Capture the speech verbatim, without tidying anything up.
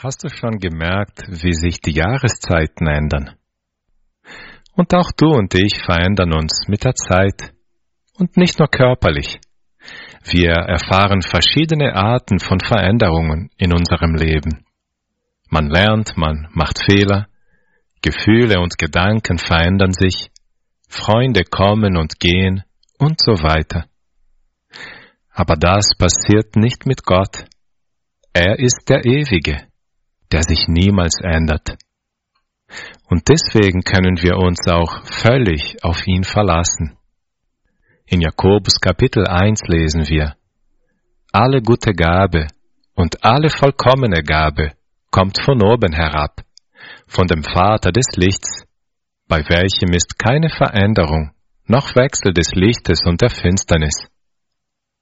Hast du schon gemerkt, wie sich die Jahreszeiten ändern? Und auch du und ich verändern uns mit der Zeit. Und nicht nur körperlich. Wir erfahren verschiedene Arten von Veränderungen in unserem Leben. Man lernt, man macht Fehler, Gefühle und Gedanken verändern sich, Freunde kommen und gehen und so weiter. Aber das passiert nicht mit Gott. Er ist der Ewige, der sich niemals ändert. Und deswegen können wir uns auch völlig auf ihn verlassen. In Jakobus Kapitel eins lesen wir: Alle gute Gabe und alle vollkommene Gabe kommt von oben herab, von dem Vater des Lichts, bei welchem ist keine Veränderung, noch Wechsel des Lichtes und der Finsternis.